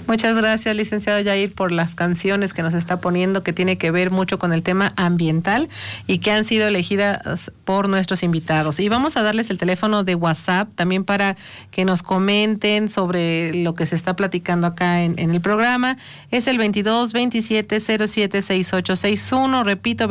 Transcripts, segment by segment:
Muchas gracias, licenciado Yair, por las canciones que nos está poniendo, que tiene que ver mucho con el tema ambiental y que han sido elegidas por nuestros invitados. Y vamos a darles el teléfono de WhatsApp también para que nos comenten sobre lo que se está platicando acá en el programa. Es el 2227-076861, repito,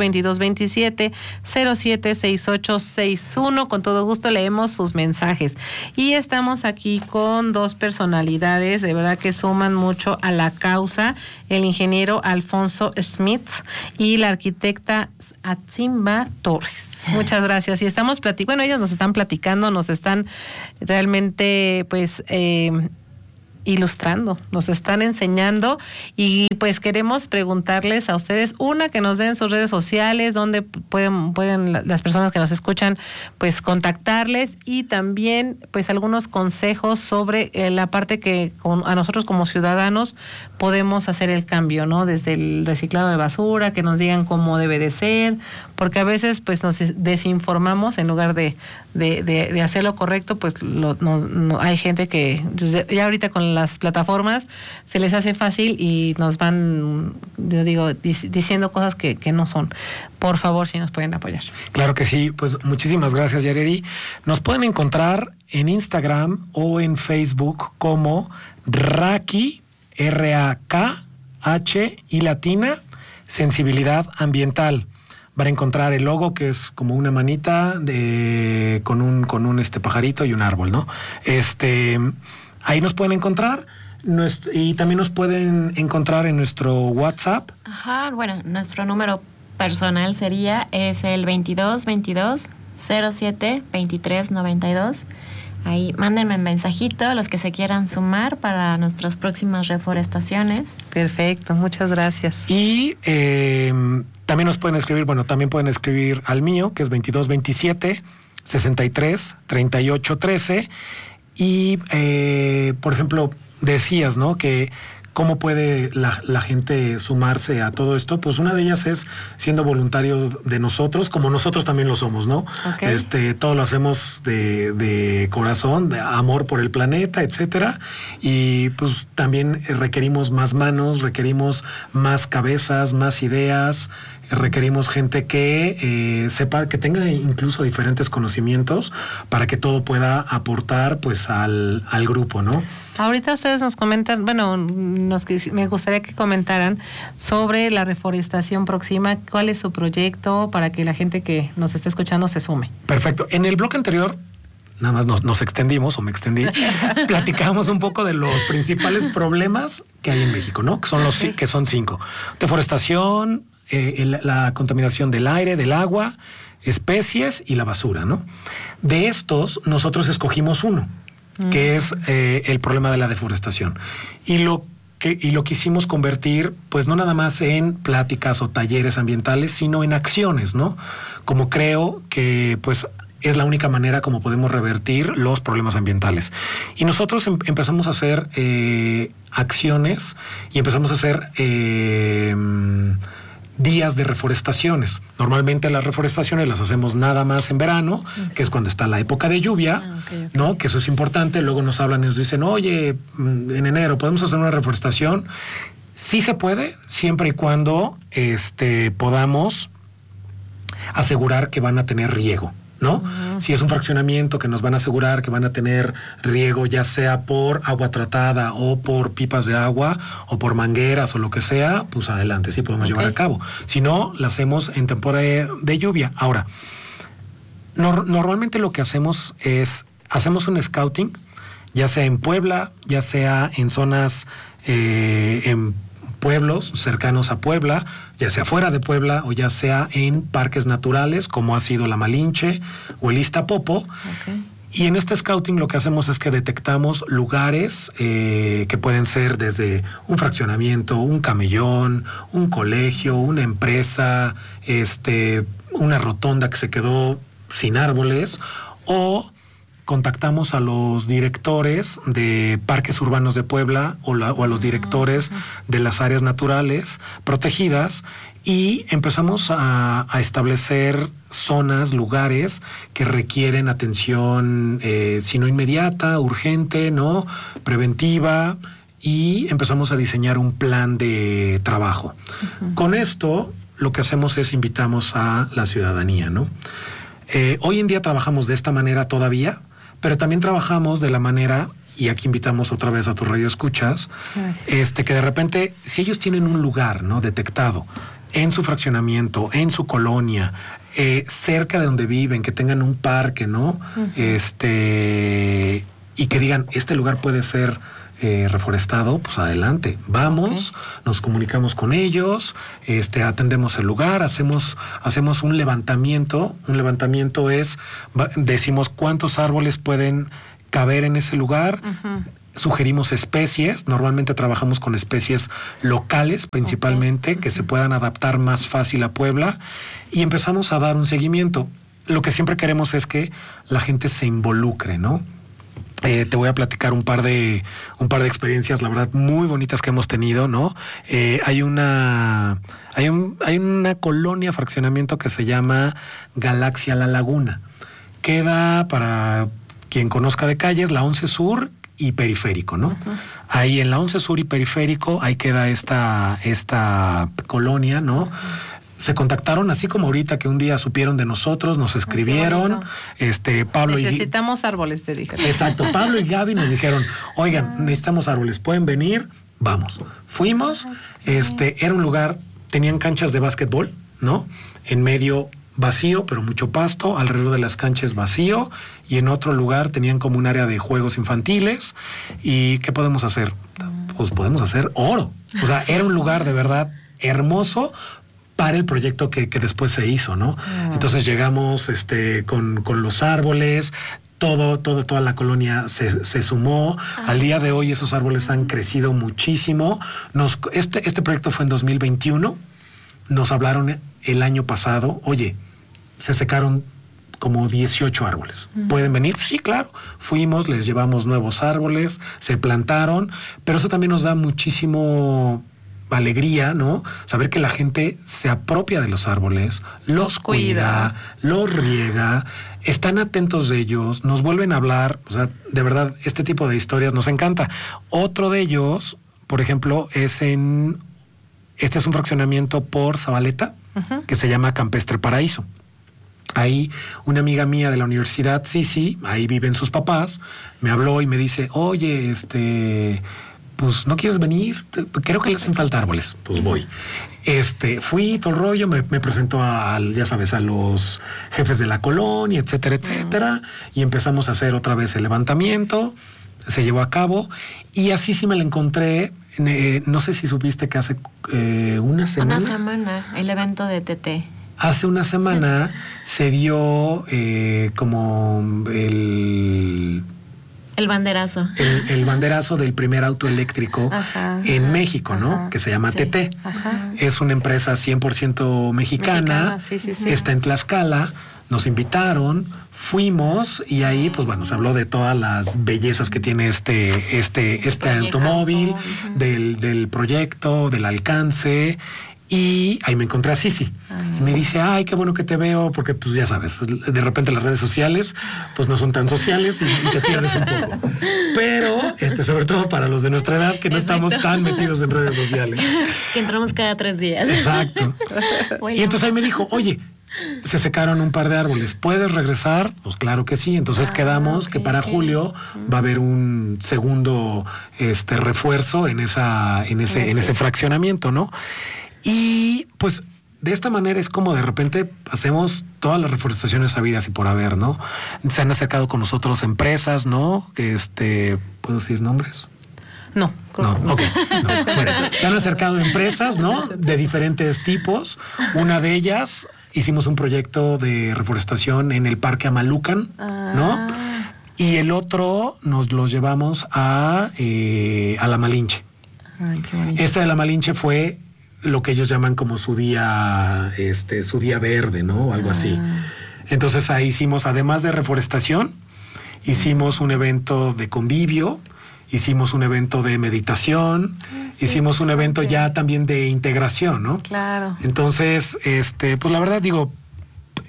2227-076861. Con todo gusto leemos sus mensajes. Y estamos aquí con dos personalidades, de verdad que suman mucho a la causa, el ingeniero Alfonso Smith y la arquitecta Atzimba Torres. Muchas gracias. Y estamos platicando, ellos nos están platicando, nos están realmente pues ilustrando, nos están enseñando, y pues queremos preguntarles a ustedes, que nos den sus redes sociales, donde pueden las personas que nos escuchan pues contactarles, y también pues algunos consejos sobre la parte que a nosotros como ciudadanos podemos hacer el cambio, ¿no? Desde el reciclado de basura, que nos digan cómo debe de ser, porque a veces pues nos desinformamos en lugar de hacer lo correcto. Pues hay gente que ya ahorita con las plataformas se les hace fácil y nos van, yo digo, diciendo cosas que no son. Por favor, si nos pueden apoyar. Claro que sí, pues muchísimas gracias, Yareri. Nos pueden encontrar en Instagram o en Facebook como Raki, R-A-K-H y latina, sensibilidad ambiental. Van a encontrar el logo, que es como una manita con un pajarito y un árbol, ¿no? Ahí nos pueden encontrar, y también nos pueden encontrar en nuestro WhatsApp. Ajá, bueno, nuestro número personal es el 2222-07-2392. Ahí mándenme un mensajito los que se quieran sumar para nuestras próximas reforestaciones. Perfecto, muchas gracias. Y también nos pueden escribir, también pueden escribir al mío, que es 2227-63-3813. Y, por ejemplo, decías, ¿no?, que cómo puede la gente sumarse a todo esto. Pues una de ellas es siendo voluntarios de nosotros, como nosotros también lo somos, ¿no? Okay. Todo lo hacemos de corazón, de amor por el planeta, etcétera. Y pues también requerimos más manos, requerimos más cabezas, más ideas. Requerimos gente que sepa, que tenga incluso diferentes conocimientos para que todo pueda aportar pues al grupo, ¿no? Ahorita ustedes nos comentan, me gustaría que comentaran sobre la reforestación próxima. ¿Cuál es su proyecto para que la gente que nos está escuchando se sume? Perfecto. En el bloque anterior nada más nos extendimos, o me extendí, platicamos un poco de los principales problemas que hay en México, ¿no? Que son 5. Deforestación, la contaminación del aire, del agua, especies y la basura, ¿no? De estos, nosotros escogimos uno, que es el problema de la deforestación. Y lo quisimos convertir, pues no nada más en pláticas o talleres ambientales, sino en acciones, ¿no? Como creo que, pues, es la única manera como podemos revertir los problemas ambientales. Y nosotros empezamos a hacer acciones y empezamos a hacer días de reforestaciones. Normalmente las reforestaciones las hacemos nada más en verano, que es cuando está la época de lluvia, okay. ¿No? Que eso es importante. Luego nos hablan y nos dicen, oye, en enero, ¿podemos hacer una reforestación? Sí se puede, siempre y cuando podamos asegurar que van a tener riego, ¿no? Si es un fraccionamiento que nos van a asegurar que van a tener riego, ya sea por agua tratada o por pipas de agua o por mangueras o lo que sea, pues adelante, sí podemos llevar a cabo. Si no, la hacemos en temporada de lluvia. Ahora, normalmente lo que hacemos es, hacemos un scouting, ya sea en Puebla, ya sea en zonas, en pueblos cercanos a Puebla, ya sea fuera de Puebla o ya sea en parques naturales como ha sido la Malinche o el Iztapopo. Okay. Y en este scouting lo que hacemos es que detectamos lugares que pueden ser desde un fraccionamiento, un camellón, un colegio, una empresa, una rotonda que se quedó sin árboles, o contactamos a los directores de parques urbanos de Puebla o a los directores de las áreas naturales protegidas y empezamos a establecer zonas, lugares que requieren atención, si no inmediata, urgente, ¿no? Preventiva, y empezamos a diseñar un plan de trabajo. Con esto, lo que hacemos es invitamos a la ciudadanía, ¿no? Hoy en día trabajamos de esta manera todavía, pero también trabajamos de la manera, y aquí invitamos otra vez a tu radio escuchas, que de repente, si ellos tienen un lugar, ¿no?, detectado en su fraccionamiento, en su colonia, cerca de donde viven, que tengan un parque, ¿no? Y que digan, este lugar puede ser reforestado, pues adelante, vamos, nos comunicamos con ellos, atendemos el lugar, hacemos un levantamiento. Un levantamiento es, decimos cuántos árboles pueden caber en ese lugar, sugerimos especies, normalmente trabajamos con especies locales principalmente, que se puedan adaptar más fácil a Puebla, y empezamos a dar un seguimiento. Lo que siempre queremos es que la gente se involucre, ¿no? Te voy a platicar un par de experiencias, la verdad, muy bonitas que hemos tenido, ¿no? Hay una colonia, fraccionamiento que se llama Galaxia La Laguna. Queda, para quien conozca de calles, la 11 Sur y Periférico, ¿no? Ahí en la 11 Sur y Periférico, ahí queda esta colonia, ¿no? Se contactaron, así como ahorita que un día supieron de nosotros, nos escribieron, Pablo necesitamos árboles, te dijeron. Exacto, Pablo y Gaby nos dijeron, oigan, necesitamos árboles, ¿pueden venir? Vamos. Fuimos, era un lugar, tenían canchas de básquetbol, ¿no? En medio vacío, pero mucho pasto, alrededor de las canchas vacío, y en otro lugar tenían como un área de juegos infantiles. ¿Y qué podemos hacer? Pues podemos hacer oro. O sea, era un lugar de verdad hermoso para el proyecto que después se hizo, ¿no? Entonces llegamos con los árboles, toda la colonia se sumó. Al día de hoy esos árboles han crecido muchísimo. Este proyecto fue en 2021. Nos hablaron el año pasado, oye, se secaron como 18 árboles. ¿Pueden venir? Sí, claro. Fuimos, les llevamos nuevos árboles, se plantaron, pero eso también nos da muchísimo alegría, ¿no? Saber que la gente se apropia de los árboles, los cuida, los riega, están atentos de ellos, nos vuelven a hablar. O sea, de verdad, este tipo de historias nos encanta. Otro de ellos, por ejemplo, este es un fraccionamiento por Zabaleta, que se llama Campestre Paraíso. Ahí una amiga mía de la universidad, sí, ahí viven sus papás, me habló y me dice, oye, pues ¿no quieres venir? Creo que le hacen falta árboles. Pues voy. Fui todo el rollo, me presentó ya sabes, a los jefes de la colonia, etcétera, etcétera, y empezamos a hacer otra vez el levantamiento, se llevó a cabo, y así sí me la encontré. No sé si supiste que hace una semana. Una semana, el evento de TT. Hace una semana se dio como el banderazo. El banderazo del primer auto eléctrico en México, ¿no? Que se llama TT. Es una empresa 100% mexicana. Sí. Está en Tlaxcala. Nos invitaron, fuimos, y ahí, pues bueno, se habló de todas las bellezas que tiene este automóvil, del proyecto, del alcance. Y ahí me encontré a Sisi. Me dice, ay, qué bueno que te veo, porque pues ya sabes, de repente las redes sociales pues no son tan sociales y te pierdes un poco. Pero, sobre todo para los de nuestra edad, que no estamos tan metidos en redes sociales. Que entramos cada 3 días. Exacto. Bueno. Y entonces ahí me dijo, oye, se secaron un par de árboles, ¿puedes regresar? Pues claro que sí. Entonces quedamos que para julio va a haber un segundo refuerzo en ese fraccionamiento, ¿no? Y pues de esta manera es como de repente hacemos todas las reforestaciones habidas y por haber, ¿no? Se han acercado con nosotros empresas, ¿no? ¿Puedo decir nombres? No. Ok. No. Bueno, se han acercado empresas, ¿no? De diferentes tipos. Una de ellas, hicimos un proyecto de reforestación en el Parque Amalucan, ¿no? Y el otro nos los llevamos a La Malinche. Ay, qué bonito. De La Malinche fue lo que ellos llaman como su día verde, ¿no? O algo así. Entonces ahí hicimos, además de reforestación, hicimos un evento de convivio, hicimos un evento de meditación, hicimos un evento ya también de integración, ¿no? Claro. Entonces, pues la verdad digo,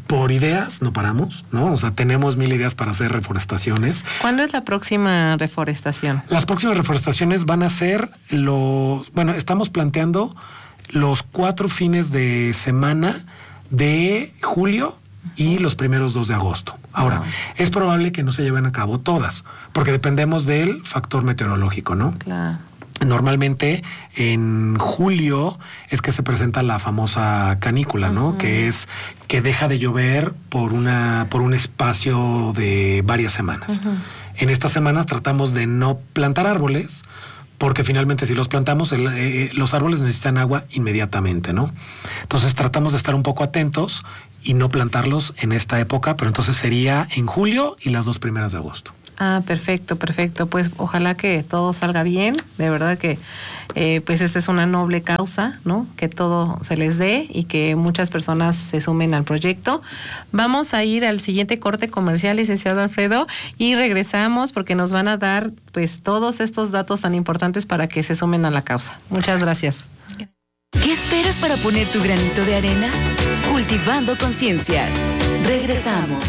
por ideas no paramos, ¿no? O sea, tenemos 1000 ideas para hacer reforestaciones. ¿Cuándo es la próxima reforestación? Las próximas reforestaciones van a ser estamos planteando los 4 fines de semana de julio y los primeros 2 de agosto. Ahora, es probable que no se lleven a cabo todas, porque dependemos del factor meteorológico, ¿no? Claro. Normalmente en julio es que se presenta la famosa canícula, ¿no? Que es que deja de llover por un espacio de varias semanas. En estas semanas tratamos de no plantar árboles, porque finalmente si los plantamos, los árboles necesitan agua inmediatamente, ¿no? Entonces tratamos de estar un poco atentos y no plantarlos en esta época, pero entonces sería en julio y las 2 primeras de agosto. Ah, perfecto. Pues ojalá que todo salga bien. De verdad que pues esta es una noble causa, ¿no? Que todo se les dé y que muchas personas se sumen al proyecto. Vamos a ir al siguiente corte comercial, licenciado Alfredo, y regresamos porque nos van a dar pues todos estos datos tan importantes para que se sumen a la causa. Muchas gracias. ¿Qué esperas para poner tu granito de arena? Cultivando conciencias. Regresamos.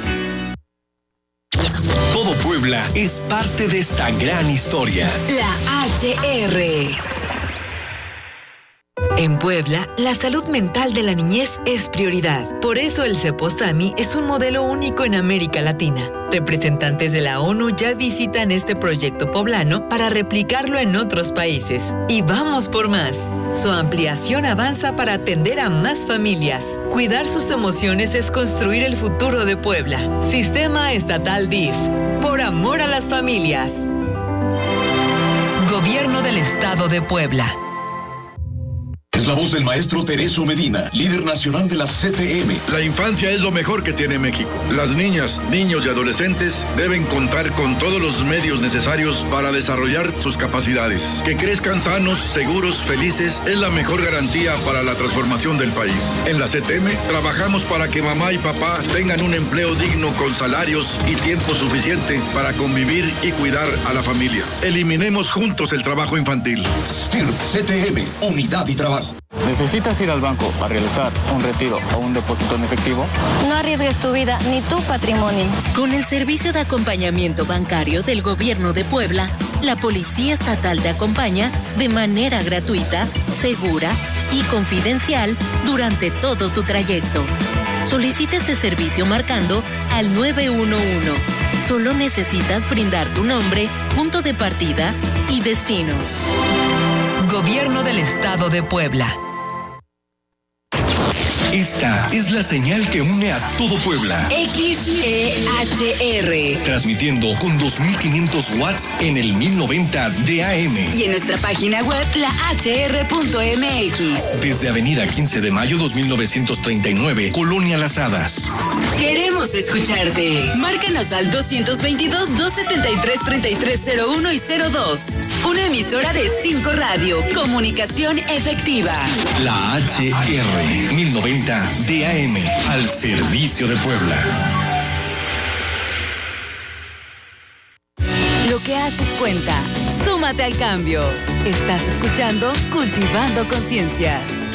Todo Puebla es parte de esta gran historia. La HR. En Puebla, la salud mental de la niñez es prioridad. Por eso el CEPOSAMI es un modelo único en América Latina. Representantes de la ONU ya visitan este proyecto poblano para replicarlo en otros países. Y vamos por más. Su ampliación avanza para atender a más familias. Cuidar sus emociones es construir el futuro de Puebla. Sistema Estatal DIF. Por amor a las familias. Gobierno del Estado de Puebla. Es la voz del maestro Tereso Medina, líder nacional de la CTM. La infancia es lo mejor que tiene México. Las niñas, niños y adolescentes deben contar con todos los medios necesarios para desarrollar sus capacidades. Que crezcan sanos, seguros, felices es la mejor garantía para la transformación del país. En la CTM trabajamos para que mamá y papá tengan un empleo digno con salarios y tiempo suficiente para convivir y cuidar a la familia. Eliminemos juntos el trabajo infantil. STIRT CTM, unidad y trabajo. ¿Necesitas ir al banco a realizar un retiro o un depósito en efectivo? No arriesgues tu vida ni tu patrimonio. Con el servicio de acompañamiento bancario del Gobierno de Puebla, la Policía Estatal te acompaña de manera gratuita, segura y confidencial durante todo tu trayecto. Solicita este servicio marcando al 911. Solo necesitas brindar tu nombre, punto de partida y destino. Gobierno del Estado de Puebla. Esta es la señal que une a todo Puebla. XEHR. Transmitiendo con 2500 watts en el 1090 de AM. Y en nuestra página web, lahr.mx. Desde Avenida 15 de Mayo 2939, Colonia Las Hadas. Queremos escucharte. Márcanos al 222-273-3301 y 02. Una emisora de 5 Radio. Comunicación efectiva. La HR 1090 DAM, al servicio de Puebla. Lo que haces cuenta. Súmate al cambio. Estás escuchando Cultivando Conciencias.